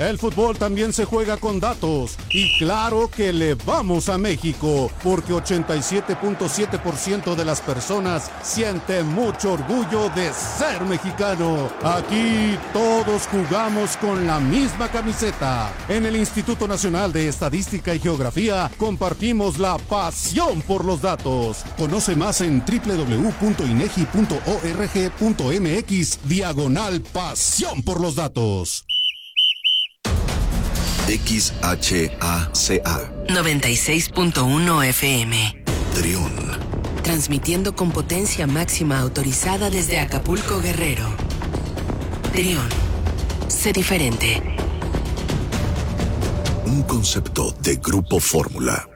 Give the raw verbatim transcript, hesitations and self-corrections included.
El fútbol también se juega con datos. Y claro que le vamos a México, porque ochenta y siete punto siete por ciento de las personas siente mucho orgullo de ser mexicano. Aquí todos jugamos con la misma camiseta. En el Instituto Nacional de Estadística y Geografía compartimos la pasión por los datos. Conoce más en doble u doble u doble u punto inegi punto org punto mx diagonal pasión por los datos. X H A C A noventa y seis punto uno F M. Trión. Transmitiendo con potencia máxima autorizada desde Acapulco, Guerrero. Trión. Sé diferente. Un concepto de Grupo Fórmula.